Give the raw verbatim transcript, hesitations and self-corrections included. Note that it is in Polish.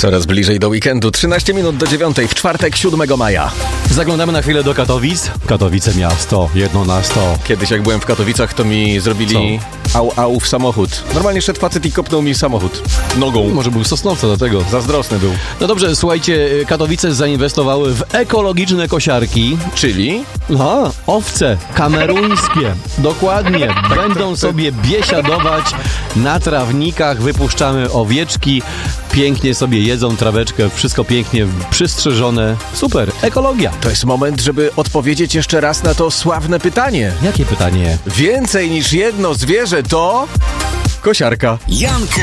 Coraz bliżej do weekendu, trzynaście minut do dziewiątej, w czwartek, siódmego maja. Zaglądamy na chwilę do Katowic. Katowice miasto, jedno na sto. Kiedyś jak byłem w Katowicach, to mi zrobili au au w samochód. Normalnie szedł facet i kopnął mi samochód nogą. Może był Sosnowca do tego. Zazdrosny był. No dobrze, słuchajcie, Katowice zainwestowały w ekologiczne kosiarki. Czyli? A, owce kameruńskie. Dokładnie. Będą sobie biesiadować na trawnikach, wypuszczamy owieczki, pięknie sobie jedzą traweczkę, wszystko pięknie przystrzyżone. Super, ekologia. To jest moment, żeby odpowiedzieć jeszcze raz na to sławne pytanie. Jakie pytanie? Więcej niż jedno zwierzę to... kosiarka. Jankę